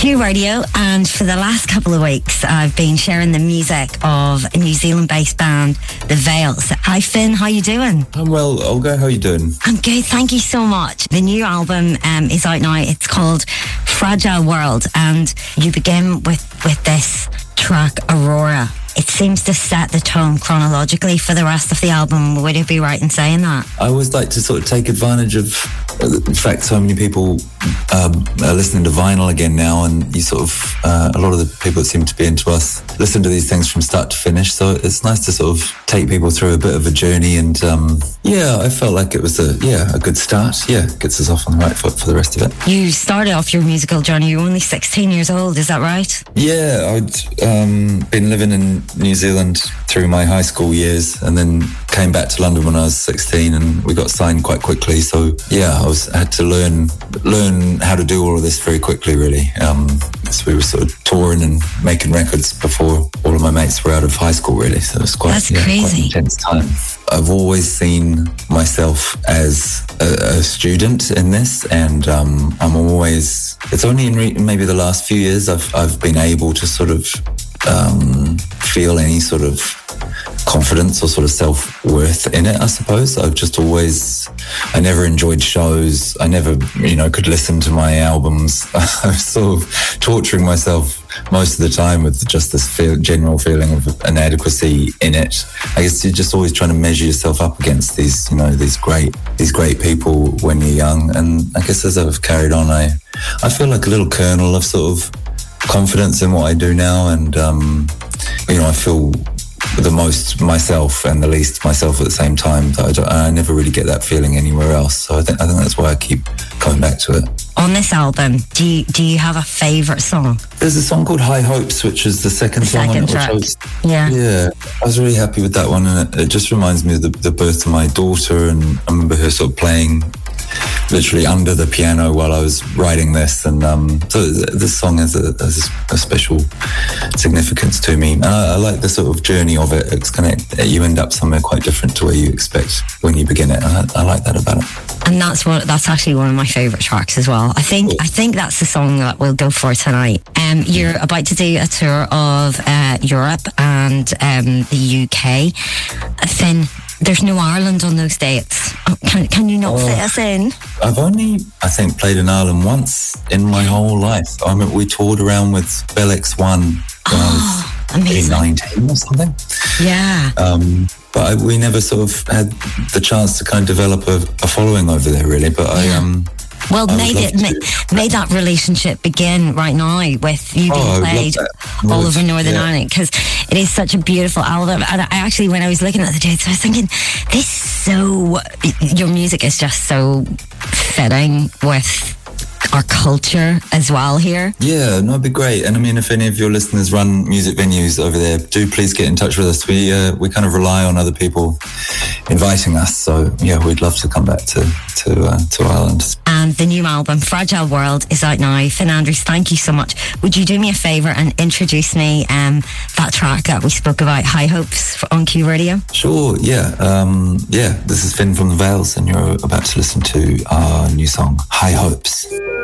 Q Radio, and for the last couple of weeks I've been sharing the music of a New Zealand-based band, The Veils. Hi Finn, how you doing? I'm well, Olga, how you doing? I'm good, thank you so much. The new album is out now. It's called Fragile World, and you begin with this track, Aurora. It seems to set the tone chronologically for the rest of the album. Would you be right in saying that? I always like to sort of take advantage of the fact so many people are listening to vinyl again now, and you sort of, a lot of the people that seem to be into us listen to these things from start to finish, so it's nice to sort of take people through a bit of a journey, and I felt like it was a good start. Gets us off on the right foot for the rest of it. You started off your musical journey, you were only 16 years old, is that right? Yeah, I'd been living in New Zealand through my high school years, and then came back to London when I was 16, and we got signed quite quickly. So I had to learn how to do all of this very quickly, really. So we were sort of touring and making records before all of my mates were out of high school, really. So it was quite an intense time. I've always seen myself as a student in this, and I'm always. It's only in maybe the last few years I've been able to sort of feel any sort of confidence or sort of self-worth in it, I suppose. I never enjoyed shows. I never, could listen to my albums. I was sort of torturing myself most of the time with just this general feeling of inadequacy in it. I guess you're just always trying to measure yourself up against these great people when you're young. And I guess as I've carried on, I feel like a little kernel of sort of confidence in what I do now, and I feel the most myself and the least myself at the same time. I never really get that feeling anywhere else, so I think that's why I keep coming back to it. On this album, do you have a favourite song? There's a song called High Hopes, which is the second song on it, track. I was really happy with that one, and it just reminds me of the birth of my daughter, and I remember her sort of playing literally under the piano while I was writing this, and so this song has a special significance to me. I like the sort of journey of it. It's you end up somewhere quite different to where you expect when you begin it. I like that about it. And that's actually one of my favourite tracks as well. I think that's the song that we'll go for tonight. You're about to do a tour of Europe and the UK. Finn, there's no Ireland on those dates. Can you not fit us in? I've only, I think, played in Ireland once in my whole life. I mean, we toured around with Bell X1 when I was 19 or something. Yeah. But we never sort of had the chance to kind of develop a following over there, really. But may that relationship begin right now with you being played all over Northern Ireland, because it is such a beautiful album. And I actually, when I was looking at the dates, I was thinking, your music is just so fitting with our culture as well here. Yeah, no, it'd be great. And I mean, if any of your listeners run music venues over there, do please get in touch with us. We kind of rely on other people inviting us, so we'd love to come back to Ireland. And the new album, Fragile World, is out now. Finn Andrews, thank you so much. Would you do me a favour and introduce me that track that we spoke about, High Hopes, on Q Radio? Sure, this is Finn from The Veils, and you're about to listen to our new song, High Hopes.